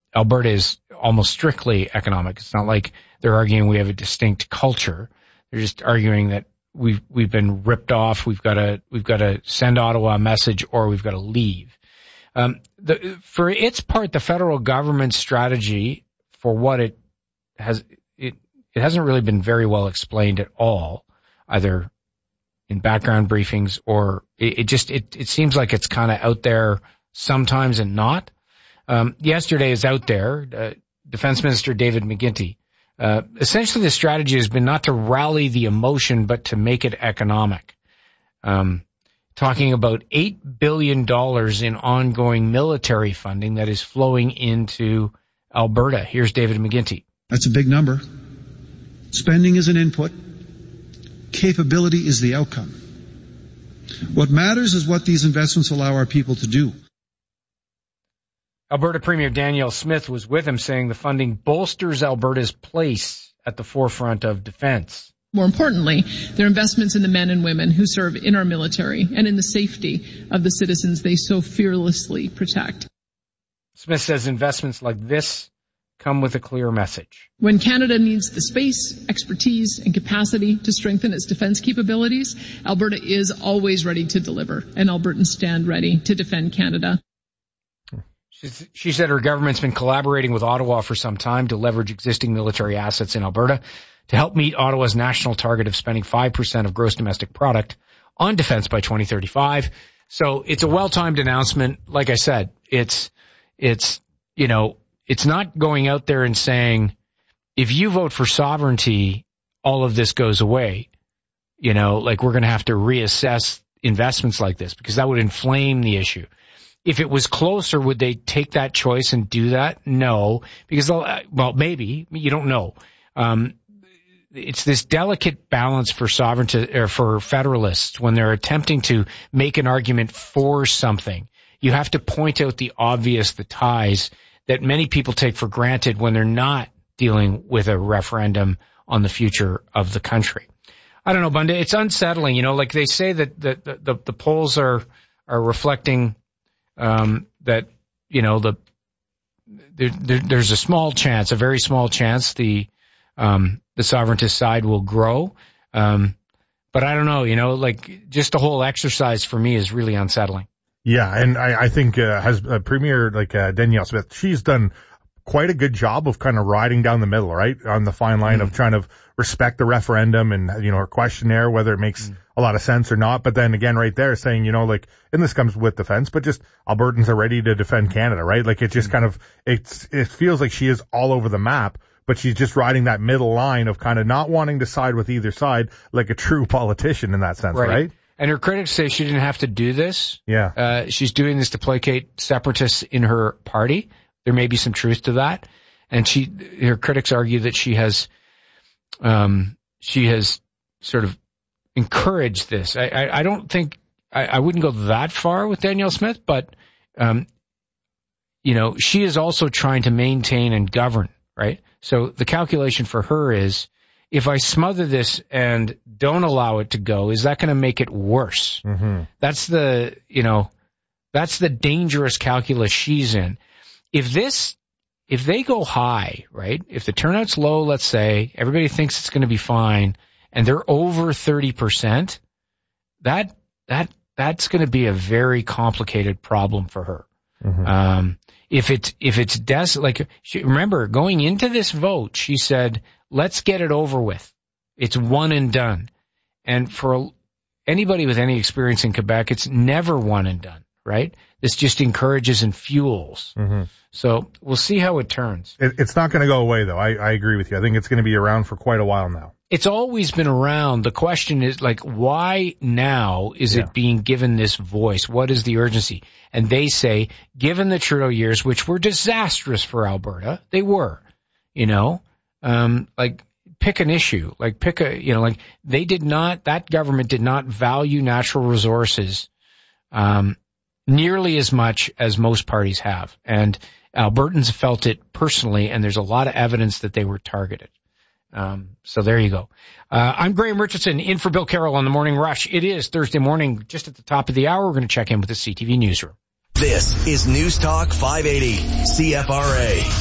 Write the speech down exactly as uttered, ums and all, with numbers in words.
Alberta is almost strictly economic. It's not like they're arguing we have a distinct culture. They're just arguing that we've, we've been ripped off. We've got to, we've got to send Ottawa a message or we've got to leave. Um, the, for its part, the federal government's strategy for what it has, it, it hasn't really been very well explained at all, either in background briefings or it, it just, it, it seems like it's kind of out there sometimes and not. Um, yesterday is out there, uh, Defense Minister David McGuinty. Uh, essentially the strategy has been not to rally the emotion, but to make it economic. Um, talking about eight billion dollars in ongoing military funding that is flowing into Alberta. Here's David McGuinty. That's a big number. Spending is an input. Capability is the outcome. What matters is what these investments allow our people to do. Alberta Premier Danielle Smith was with him, saying the funding bolsters Alberta's place at the forefront of defense. More importantly, they're investments in the men and women who serve in our military and in the safety of the citizens they so fearlessly protect. Smith says investments like this come with a clear message. When Canada needs the space, expertise, and capacity to strengthen its defense capabilities, Alberta is always ready to deliver, and Albertans stand ready to defend Canada. She said her government's been collaborating with Ottawa for some time to leverage existing military assets in Alberta to help meet Ottawa's national target of spending five percent of gross domestic product on defense by twenty thirty-five. So it's a well-timed announcement. Like I said, it's, it's, you know, it's not going out there and saying, if you vote for sovereignty, all of this goes away. You know, like we're going to have to reassess investments like this because that would inflame the issue. If it was closer, would they take that choice and do that? No, because they'll, well, maybe, you don't know. Um, it's this delicate balance for sovereignty or for federalists when they're attempting to make an argument for something. You have to point out the obvious, the ties that many people take for granted when they're not dealing with a referendum on the future of the country. I don't know, Bunda, it's unsettling. You know, like they say that the, the, the polls are, are reflecting Um, that, you know, the, there, there, there's a small chance, a very small chance the, um, the sovereigntist side will grow. Um, but I don't know, you know, like just the whole exercise for me is really unsettling. Yeah. And I, I think, uh, has uh, Premier like, uh, Danielle Smith, she's done quite a good job of kind of riding down the middle, right? On the fine line mm. of trying to respect the referendum and, you know, her questionnaire, whether it makes mm. a lot of sense or not. But then again, right there saying, you know, like, and this comes with defense, but just Albertans are ready to defend Canada, right? Like it just mm. kind of, it's, it feels like she is all over the map, but she's just riding that middle line of kind of not wanting to side with either side like a true politician in that sense, right? right? And her critics say she didn't have to do this. Yeah. Uh, she's doing this to placate separatists in her party. There may be some truth to that. And she, her critics argue that she has, um, she has sort of encouraged this. I, I, I don't think, I, I wouldn't go that far with Danielle Smith, but, um, you know, she is also trying to maintain and govern, right? So the calculation for her is, if I smother this and don't allow it to go, is that going to make it worse? Mm-hmm. That's the, you know, that's the dangerous calculus she's in. If this, if they go high, right? If the turnout's low, let's say, everybody thinks it's going to be fine, and they're over thirty percent, that, that, that's going to be a very complicated problem for her. Mm-hmm. Um, if it's, if it's des, like, she, remember, going into this vote, she said, let's get it over with. It's one and done. And for anybody with any experience in Quebec, it's never one and done, right? This just encourages and fuels. Mm-hmm. So we'll see how it turns. It, it's not going to go away, though. I, I agree with you. I think it's going to be around for quite a while now. It's always been around. The question is, like, why now is yeah. it being given this voice? What is the urgency? And they say, given the Trudeau years, which were disastrous for Alberta, they were, you know, um, like, pick an issue, like pick a, you know, like they did not, that government did not value natural resources, um, nearly as much as most parties have. And Albertans felt it personally, and there's a lot of evidence that they were targeted. Um, so there you go. Uh, I'm Graham Richardson, in for Bill Carroll on the Morning Rush. It is Thursday morning, just at the top of the hour. We're going to check in with the C T V newsroom. This is News Talk five eighty, C F R A.